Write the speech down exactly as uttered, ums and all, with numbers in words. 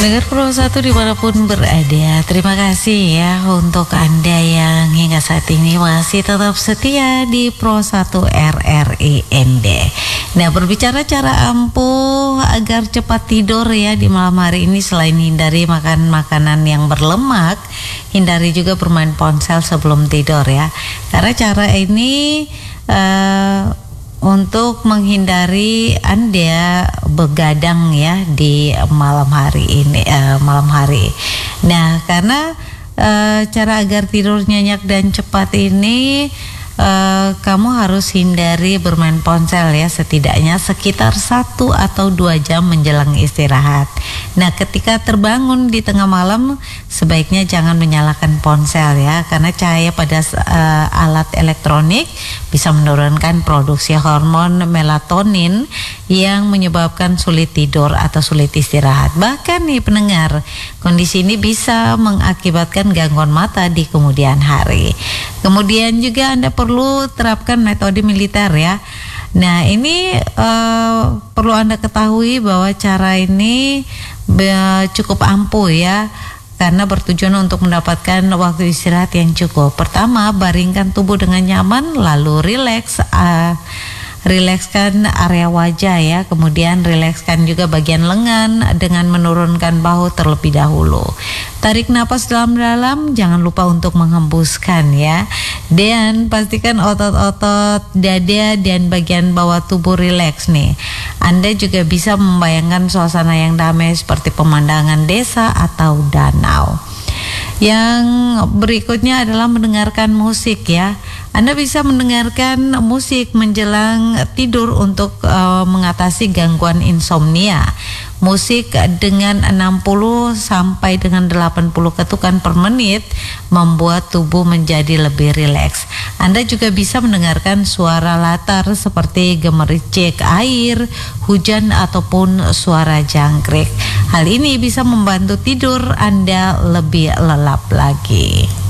Pendengar Pro satu dimanapun berada, terima kasih ya untuk Anda yang hingga saat ini masih tetap setia di Pro satu R R I N D. Nah, berbicara cara ampuh agar cepat tidur ya di malam hari ini, selain hindari makan makanan yang berlemak, hindari juga bermain ponsel sebelum tidur ya. Karena cara ini uh, untuk menghindari Anda begadang ya di malam hari ini uh, malam hari. Nah, karena uh, cara agar tidur nyenyak dan cepat ini Uh, kamu harus hindari bermain ponsel ya, setidaknya sekitar satu atau dua jam menjelang istirahat. Nah, ketika terbangun di tengah malam, sebaiknya jangan menyalakan ponsel ya, karena cahaya pada uh, alat elektronik bisa menurunkan produksi hormon melatonin yang menyebabkan sulit tidur atau sulit istirahat. Bahkan nih pendengar, kondisi ini bisa mengakibatkan gangguan mata di kemudian hari. Kemudian juga Anda perlu terapkan metode militer ya. Nah, ini uh, perlu Anda ketahui bahwa cara ini be- cukup ampuh ya, karena bertujuan untuk mendapatkan waktu istirahat yang cukup. Pertama, baringkan tubuh dengan nyaman, lalu rileks, uh, rilekskan area wajah ya, kemudian rilekskan juga bagian lengan dengan menurunkan bahu terlebih dahulu. Tarik napas dalam-dalam, jangan lupa untuk menghembuskan ya. Dan pastikan otot-otot dada dan bagian bawah tubuh rileks nih. Anda juga bisa membayangkan suasana yang damai seperti pemandangan desa atau danau. Yang berikutnya adalah mendengarkan musik ya. Anda bisa mendengarkan musik menjelang tidur untuk uh, mengatasi gangguan insomnia. Musik dengan enam puluh sampai dengan delapan puluh ketukan per menit membuat tubuh menjadi lebih rileks. Anda juga bisa mendengarkan suara latar seperti gemericik air, hujan ataupun suara jangkrik. Hal ini bisa membantu tidur Anda lebih lelap lagi.